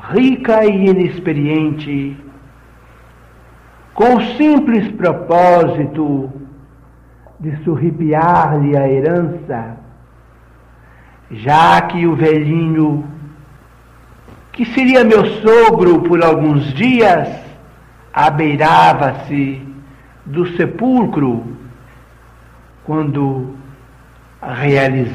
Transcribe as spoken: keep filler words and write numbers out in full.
rica e inexperiente, com o simples propósito de surripiar-lhe a herança, já que o velhinho, que seria meu sogro por alguns dias, abeirava-se do sepulcro quando realizava